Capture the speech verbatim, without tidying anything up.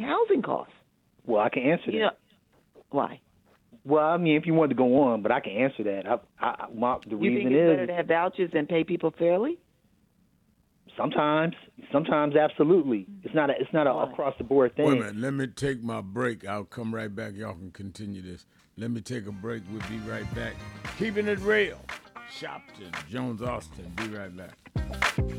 housing costs? Well, I can answer that. You know, why? Well, I mean, if you wanted to go on, but I can answer that. I, I, my, the You reason think it's is better to have vouchers and pay people fairly? sometimes, sometimes absolutely. It's not a, it's not a Why? across the board thing. Wait a minute. Let me take my break. I'll come right back. Y'all can continue this. Let me take a break. We'll be right back. Keeping it real. Shopton, Jones Austin. Be right back.